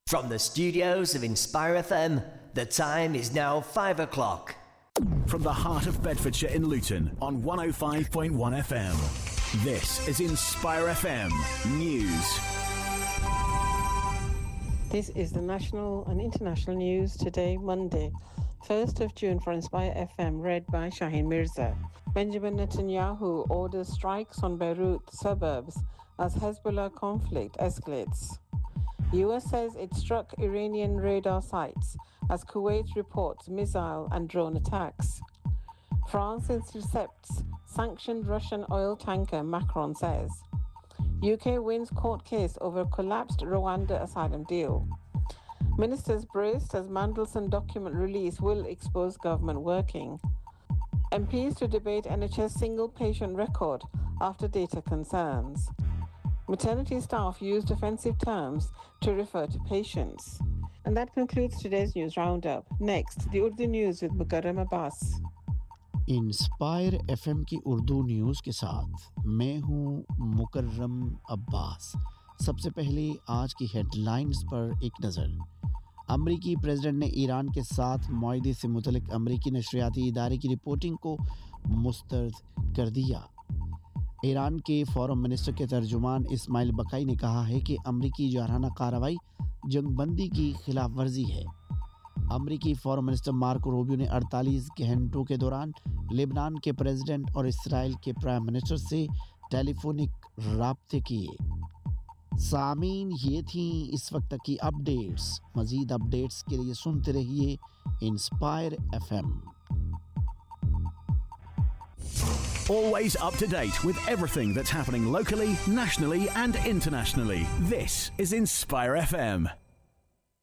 From the studios of Inspire FM, the time is now 5 o'clock. From the heart of Bedfordshire in Luton on 105.1 FM. This is Inspire FM News. This is the national and international news today, Monday, 1st of June for Inspire FM, read by Shaheen Mirza. Benjamin Netanyahu orders strikes on Beirut suburbs as Hezbollah conflict escalates. US says it struck Iranian radar sites as Kuwait reports missile and drone attacks. France intercepts sanctioned Russian oil tanker, Macron says. UK wins court case over collapsed Rwanda asylum deal. Ministers braced as Mandelson document release will expose government working. MPs to debate NHS single patient record after data concerns. Maternity staff used offensive terms to refer to patients. And that concludes today's news roundup. Next, the Urdu news with Mukarram Abbas. Inspire FM की Urdu news के साथ मैं हूं मुकर्रम अब्बास। सबसे पहले आज की headlines पर एक नज़र। अमरीकी प्रेसिडेंट ने ईरान के साथ मुआहदे से मुतल्लिक अमरीकी नशरियाती इदारे की रिपोर्टिंग को मुस्तरद कर दिया। ईरान के फॉरेन मिनिस्टर के तर्जुमान इस्माइल बकाई ने कहा है कि अमरीकी जारहाना कार्रवाई जंगबंदी की खिलाफ वर्जी है। अमरीकी फॉरेन मिनिस्टर मार्को रूबियो ने 48 घंटों के दौरान लेबनान के प्रेसिडेंट और इसराइल के प्राइम मिनिस्टर से टेलीफोनिक राब्ते किए। सामीन, ये थी इस वक्त की अपडेट्स। मज़ीद अपडेट्स के लिए सुनते रहिए inspire FM। Always up to date with everything that's happening locally, nationally and internationally. This is Inspire FM.